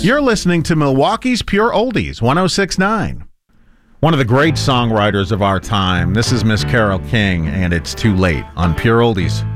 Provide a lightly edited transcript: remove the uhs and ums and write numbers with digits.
You're listening to Milwaukee's Pure Oldies, 106.9. One of the great songwriters of our time. This is Miss Carole King, and it's Too Late on Pure Oldies.